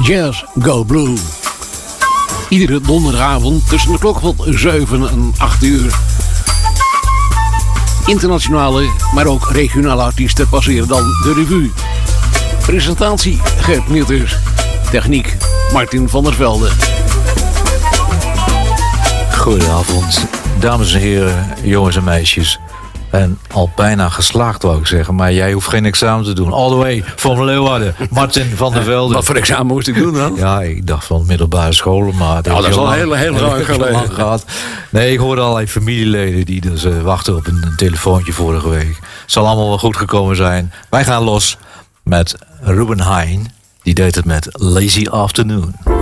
Jazz Go Blue. Iedere donderdagavond tussen de klok van 7 en 8 uur. Internationale, maar ook regionale artiesten passeren dan de revue. Presentatie Gert Nieters. Techniek Martin van der Velde. Goedenavond, dames en heren, jongens en meisjes. En al bijna geslaagd, wou ik zeggen. Maar jij hoeft geen examen te doen. All the way van Leeuwarden. Martin van der Velde. Wat voor examen moest ik doen dan? Ja, ik dacht van middelbare scholen. Maar dat is al heel lang geleden. Gehad. Nee, ik hoorde allerlei familieleden die dus wachten op een telefoontje vorige week. Zal allemaal wel goed gekomen zijn. Wij gaan los met Ruben Hein. Die deed het met Lazy Afternoon.